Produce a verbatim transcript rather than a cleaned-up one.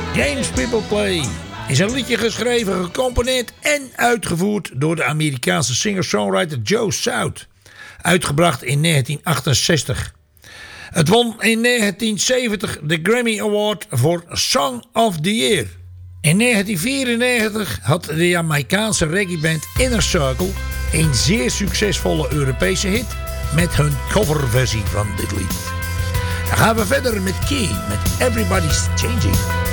James People Play is een liedje geschreven, gecomponeerd en uitgevoerd door de Amerikaanse singer-songwriter Joe South. Uitgebracht in negentien achtenzestig. Het won in negentien zeventig de Grammy Award voor Song of the Year. In negentien vierennegentig had de Jamaicaanse reggaeband Inner Circle een zeer succesvolle Europese hit met hun coverversie van dit lied. Dan gaan we verder met Key met Everybody's Changing.